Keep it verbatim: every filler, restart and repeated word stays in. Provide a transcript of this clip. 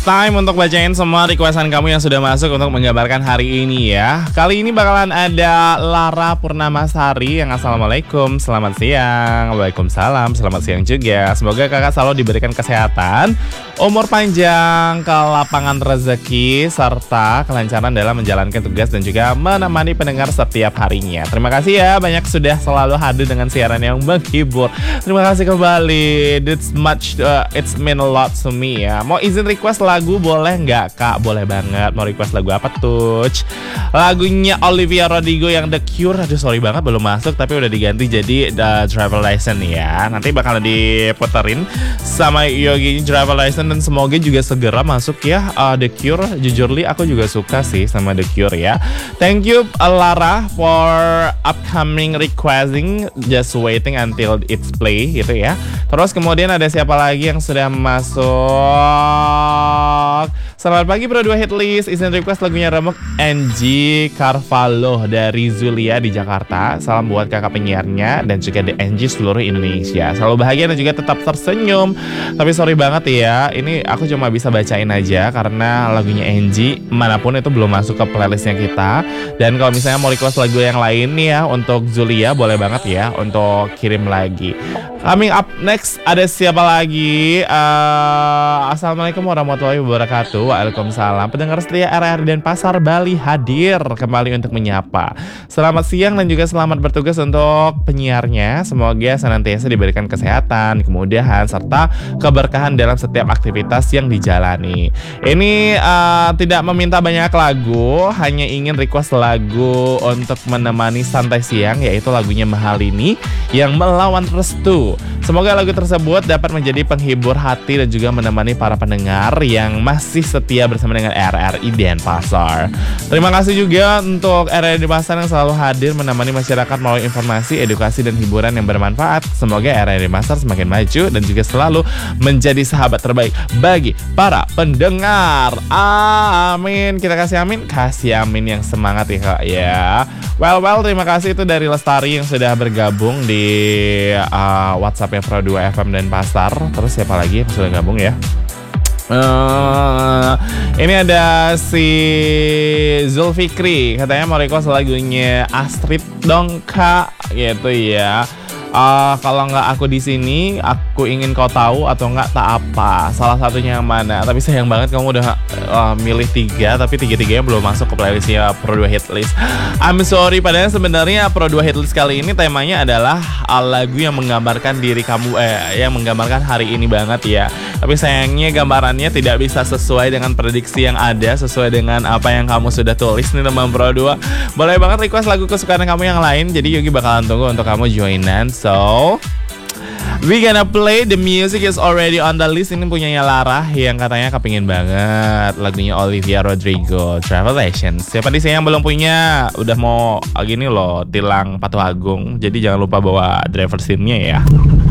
time untuk bacain semua requestan kamu yang sudah masuk untuk menggambarkan hari ini ya. Kali ini bakalan ada Lara Purnamasari yang assalamualaikum, selamat siang. Waalaikumsalam, selamat siang juga. Semoga kakak selalu diberikan kesehatan, umur panjang, kelapangan rezeki, serta kelancaran dalam menjalankan tugas dan juga menemani pendengar setiap harinya. Terima kasih ya, banyak sudah selalu hadir dengan siaran yang menghibur. Terima kasih kembali. It's much, uh, it's mean a lot to me ya. Mau izin request lagu boleh nggak kak? Boleh banget. Mau request lagu apa tuh? Lagunya Olivia Rodrigo yang The Cure. Aduh sorry banget belum masuk, tapi udah diganti jadi The Driver License ya. Nanti bakal diputerin sama Yogi Driver License dan semoga juga segera masuk ya. uh, The Cure, jujurly aku juga suka sih sama The Cure ya. Thank you uh, Lara for upcoming requesting. Just waiting until it's play gitu ya. Terus kemudian ada siapa lagi yang sudah masuk? Selamat pagi Pro dua Hitlist. Izin request lagunya Remuk N G Carvalho dari Zulia di Jakarta. Salam buat kakak penyiarnya dan juga The N G seluruh Indonesia. Selalu bahagia dan juga tetap tersenyum. Tapi sorry banget ya, ini aku cuma bisa bacain aja karena lagunya N G manapun itu belum masuk ke playlistnya kita. Dan kalau misalnya mau request lagu yang lain nih ya untuk Zulia, boleh banget ya untuk kirim lagi. Coming up next ada siapa lagi? Uh, Assalamualaikum warahmatullahi wabarakatuh. Waalaikumsalam. Pendengar setia R R dan Pasar Bali hadir kembali untuk menyapa. Selamat siang dan juga selamat bertugas untuk penyiarnya. Semoga senantiasa diberikan kesehatan, kemudahan serta keberkahan dalam setiap aktivitas yang dijalani. Ini uh, tidak meminta banyak lagu, hanya ingin request lagu untuk menemani santai siang, yaitu lagunya Mahalini yang Melawan Restu. Semoga lagu tersebut dapat menjadi penghibur hati dan juga menemani para pendengar yang masih setia bersama dengan R R I Denpasar. Terima kasih juga untuk R R I Denpasar yang selalu hadir menemani masyarakat melalui informasi, edukasi, dan hiburan yang bermanfaat. Semoga R R I Denpasar semakin maju dan juga selalu menjadi sahabat terbaik bagi para pendengar. Amin. Kita kasih amin. Kasih amin yang semangat ya kak ya. Well well terima kasih itu dari Lestari yang sudah bergabung di uh, WhatsApp Pro dua F M Denpasar. Terus siapa lagi yang sudah gabung ya? Uh, ini ada si Zulfikri, katanya mau request lagunya Astrid dong kak, gitu ya. Uh, kalau nggak aku di sini, aku ingin kau tahu atau nggak tak apa. Salah satunya yang mana? Tapi sayang banget kamu udah uh, milih tiga, tapi tiga-tiganya belum masuk ke playlistnya Pro dua Hitlist. I'm sorry, padahal sebenarnya Pro dua Hitlist kali ini temanya adalah uh, lagu yang menggambarkan diri kamu, eh, yang menggambarkan hari ini banget ya. Tapi sayangnya gambarannya tidak bisa sesuai dengan prediksi yang ada, sesuai dengan apa yang kamu sudah tulis nih teman Pro dua. Boleh banget request lagu kesukaan kamu yang lain. Jadi Yogi bakalan tunggu untuk kamu joinan. So, we gonna play the music is already on the list. Ini punyanya Lara yang katanya kepingin banget lagunya Olivia Rodrigo, Revelations. Siapa di sini yang belum punya? Udah mau gini loh, tilang Patu Agung. Jadi jangan lupa bawa driver SIM-nya ya.